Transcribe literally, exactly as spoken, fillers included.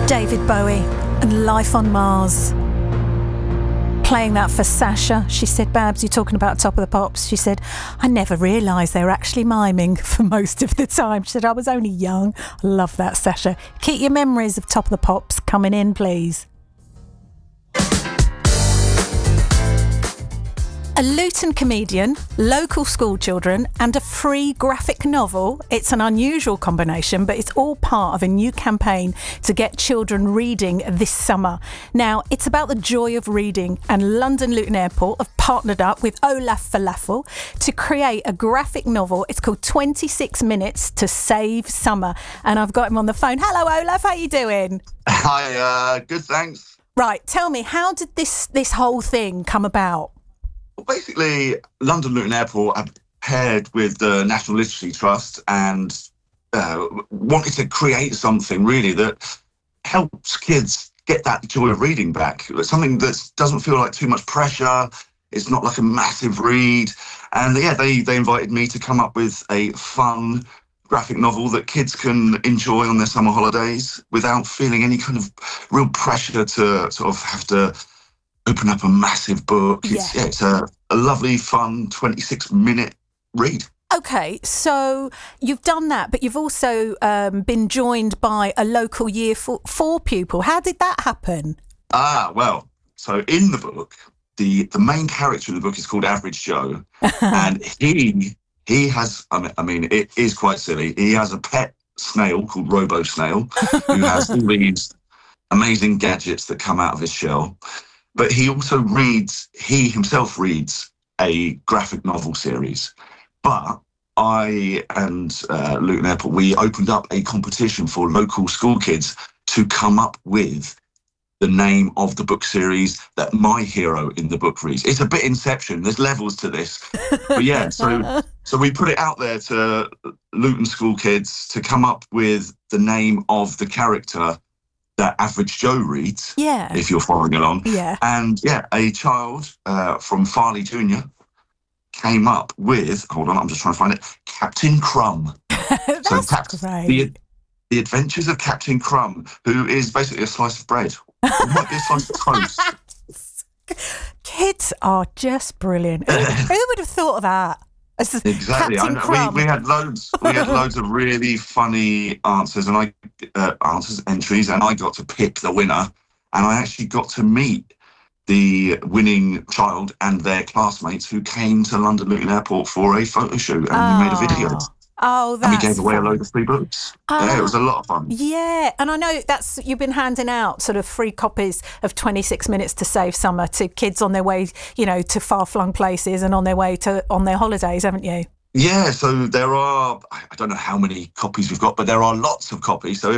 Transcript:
David Bowie and Life on Mars. Playing that for Sasha. She said, Babs, you're talking about Top of the Pops. She said, I never realised they were actually miming for most of the time. She said, I was only young. I love that, Sasha. Keep your memories of Top of the Pops coming in, please. A Luton comedian, local school children, and a free graphic novel. It's an unusual combination, but it's all part of a new campaign to get children reading this summer. Now, it's about the joy of reading, and London Luton Airport have partnered up with Olaf Falafel to create a graphic novel. It's called twenty-six minutes to Save Summer, and I've got him on the phone. Hello, Olaf. How you doing? Hi, uh, good, thanks. Right, tell me, how did this this whole thing come about? Well, basically, London Luton Airport have paired with the National Literacy Trust and uh, wanted to create something really that helps kids get that joy of reading back. Something that doesn't feel like too much pressure. It's not like a massive read. And yeah, they, they invited me to come up with a fun graphic novel that kids can enjoy on their summer holidays without feeling any kind of real pressure to sort of have to open up a massive book. It's, yeah. yeah, it's a, a lovely, fun twenty-six minute read. Okay, so you've done that, but you've also um, been joined by a local year four, four pupil. How did that happen? Ah, well, so in the book, the, the main character in the book is called Average Joe, and he he has, I mean, I mean, it is quite silly. He has a pet snail called Robo Snail, who has all these amazing gadgets that come out of his shell. But he also reads, he himself reads a graphic novel series. But I and uh, Luton Airport, we opened up a competition for local school kids to come up with the name of the book series that my hero in the book reads. It's a bit Inception. There's levels to this. But yeah, so so we put it out there to Luton school kids to come up with the name of the character that Average Joe reads, yeah. if you're following along. Yeah. And yeah, a child uh, from Farley Junior came up with, hold on, I'm just trying to find it, Captain Crumb. That's so Cap- great. The, the Adventures of Captain Crumb, who is basically a slice of bread. It might be a slice of toast. Kids are just brilliant. Who, who would have thought of that? Exactly. I know. We, we had loads. We had loads of really funny answers, and I uh, answers entries, and I got to pick the winner. And I actually got to meet the winning child and their classmates who came to London Luton Airport for a photo shoot, and oh. we made a video. Oh, that's and we gave away fun. a load of free books. Oh, yeah, it was a lot of fun. Yeah, and I know that's you've been handing out sort of free copies of twenty-six minutes to Save Summer to kids on their way, you know, to far-flung places and on their way to on their holidays, haven't you? Yeah, so there are, I don't know how many copies we've got, but there are lots of copies. So if